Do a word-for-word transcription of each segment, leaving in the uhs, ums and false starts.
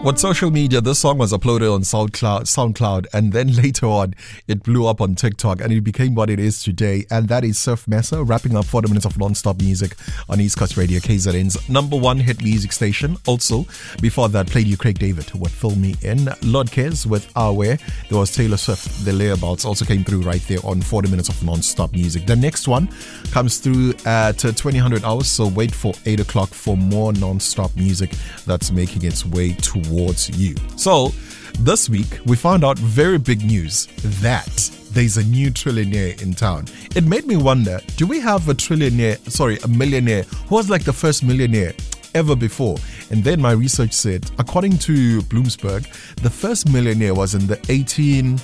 With social media, this song was uploaded on SoundCloud, SoundCloud, and then later on, it blew up on TikTok, and it became what it is today. And that is Surf Mesa, wrapping up forty minutes of non-stop music on East Coast Radio, K Z N's number one hit music station. Also, before that, played you Craig David with Fill Me In. Lord Kes with Our Way. There was Taylor Swift, The Layabouts, also came through right there on forty minutes of non-stop music. The next one comes through at uh, twenty hundred hours, so wait for eight o'clock for more non-stop music that's making its way towards you. So this week we found out very big news that there's a new trillionaire in town. It made me wonder, do we have a trillionaire, sorry, a millionaire who was like the first millionaire ever before? And then my research said, according to Bloomberg, the first millionaire was in the eighteen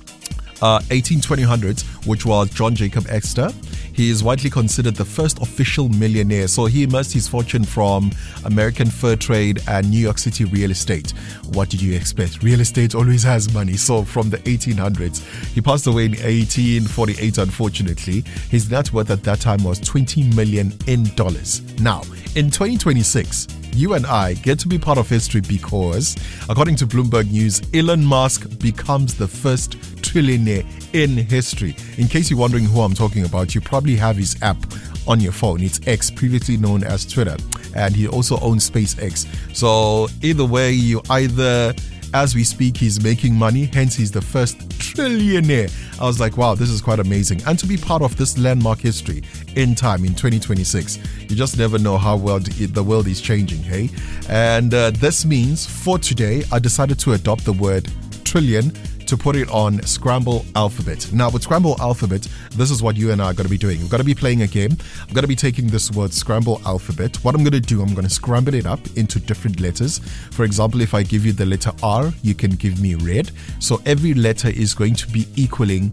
uh, eighteen twenty hundreds, which was John Jacob Astor. He is widely considered the first official millionaire. So he amassed his fortune from American fur trade and New York City real estate. What did you expect? Real estate always has money. So from the eighteen hundreds, he passed away in eighteen forty-eight, unfortunately. His net worth at that time was twenty million in dollars. Now, in twenty twenty-six, you and I get to be part of history because, according to Bloomberg News, Elon Musk becomes the first trillionaire in history. In case you're wondering who I'm talking about, you probably have his app on your phone. It's X, previously known as Twitter, and he also owns SpaceX. So either way, you either, as we speak, he's making money, hence he's the first trillionaire. I was like, wow, this is quite amazing. And to be part of this landmark history in time in twenty twenty-six, you just never know how well the world is changing, hey? And uh, this means for today, I decided to adopt the word trillion to put it on Scramble Alphabet. Now, with Scramble Alphabet, this is what you and I are going to be doing. We're going to be playing a game. I'm going to be taking this word Scramble Alphabet. What I'm going to do, I'm going to scramble it up into different letters. For example, if I give you the letter R, you can give me red. So every letter is going to be equaling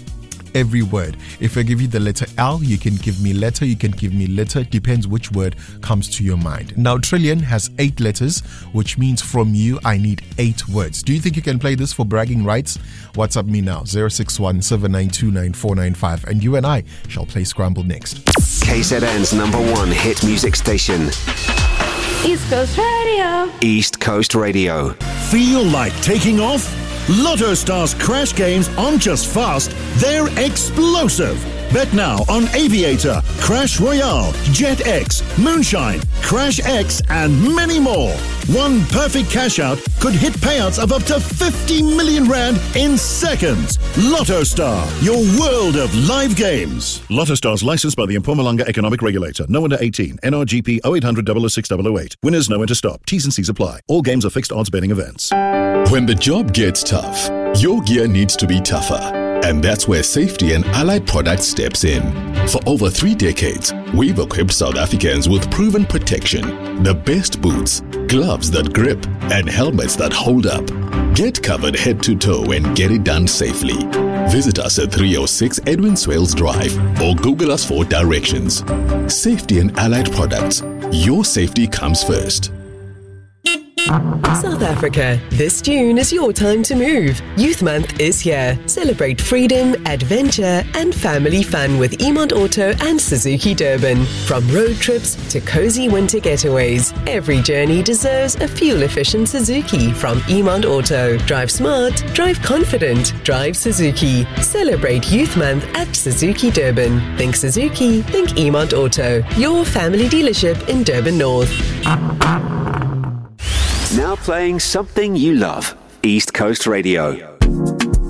every word. If I give you the letter L, you can give me letter, you can give me letter, depends which word comes to your mind. Now, trillion has eight letters, which means from you, I need eight words. Do you think you can play this for bragging rights? WhatsApp me now, zero six one, seven nine two, nine four nine five, and you and I shall play Scramble next. K Z N's number one hit music station. East Coast Radio. East Coast Radio. Feel like taking off? Lotto Stars Crash games aren't just fast, they're explosive. Bet now on Aviator, Crash Royale, Jet X, Moonshine, Crash X, and many more. One perfect cash out could hit payouts of up to fifty million rand in seconds. Lotto Star, your world of live games. Lotto Stars licensed by the Mpumalanga Economic Regulator. No under eighteen. N R G P oh eight hundred, oh oh six, oh oh eight. Winners know when to stop. T's and C's apply. All games are fixed odds betting events. When the job gets tough, your gear needs to be tougher. And that's where Safety and Allied Products steps in. For over three decades, we've equipped South Africans with proven protection, the best boots, gloves that grip, and helmets that hold up. Get covered head to toe and get it done safely. Visit us at three oh six Edwin Swales Drive or Google us for directions. Safety and Allied Products. Your safety comes first. South Africa, this June is your time to move. Youth Month is here. Celebrate freedom, adventure, and family fun with Emond Auto and Suzuki Durban. From road trips to cozy winter getaways, every journey deserves a fuel-efficient Suzuki from Emond Auto. Drive smart, drive confident, drive Suzuki. Celebrate Youth Month at Suzuki Durban. Think Suzuki, think Emond Auto. Your family dealership in Durban North. Now playing something you love. East Coast Radio.